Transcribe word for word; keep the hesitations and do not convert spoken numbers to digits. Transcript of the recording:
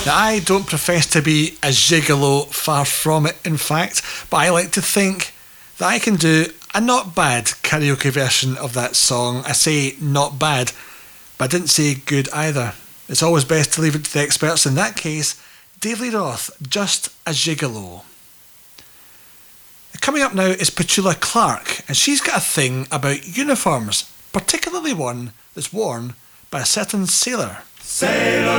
Now, I don't profess to be a gigolo, far from it, in fact, but I like to think that I can do a not bad karaoke version of that song. I say not bad, but I didn't say good either. It's always best to leave it to the experts. In that case, Dave Lee Roth, Just a Gigolo. Coming up now is Petula Clark, and she's got a thing about uniforms, particularly one that's worn by a certain sailor. Sailor